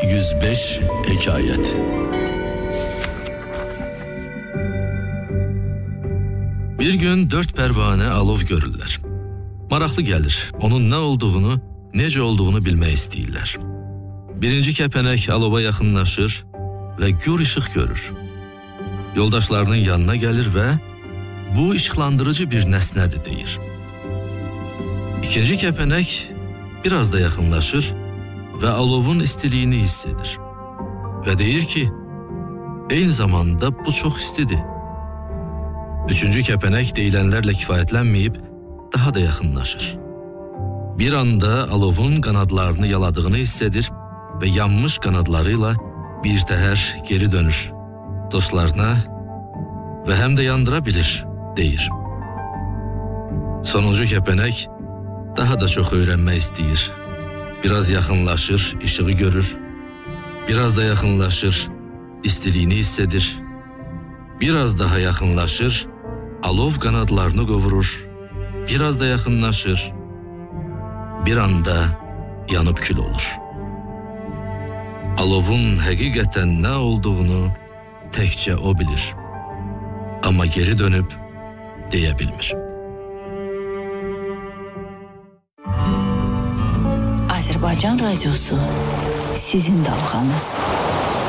105 Hekayet. Bir gün 4 pərvanə alov görürlər. Maraqlı gəlir, onun nə olduğunu, necə olduğunu bilmək istəyirlər. Birinci kəpənək alova yaxınlaşır və gür işıq görür. Yoldaşlarının yanına gəlir və bu işıqlandırıcı bir nəsnədir deyir. İkinci kəpənək biraz da yaxınlaşır və alovun istiliyini hiss edir. Və deyir ki, eyni zamanda bu çox istidir. Üçüncü kəpənək deyilənlərlə kifayətlənməyib, daha da yaxınlaşır. Bir anda alovun qanadlarını yaladığını hiss edir və yanmış qanadlarıyla bir təhər geri dönür. Dostlarına və həm də yandıra bilir, deyir. Sonuncu kəpənək daha da çox öyrənmək istəyir. Biraz yaxınlaşır, işığı görür. Biraz da yaxınlaşır, istiliyini hiss edir. Biraz daha yaxınlaşır, alov qanadlarını qovurur. Biraz da yaxınlaşır, bir anda yanıb kül olur. Alovun həqiqətən nə olduğunu təkcə o bilir. Amma geri dönüb deyə bilmir. Azərbaycan Radiosu sizin dalğanız.